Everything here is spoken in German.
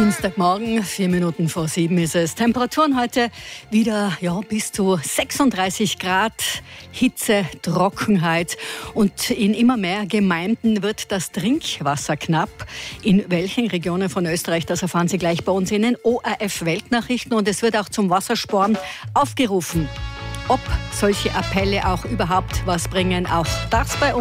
Dienstagmorgen, 7:04 ist es. Temperaturen heute wieder bis zu 36 Grad, Hitze, Trockenheit. Und in immer mehr Gemeinden wird das Trinkwasser knapp. In welchen Regionen von Österreich, das erfahren Sie gleich bei uns in den ORF-Weltnachrichten. Und es wird auch zum Wassersparen aufgerufen. Ob solche Appelle auch überhaupt was bringen, auch das bei uns.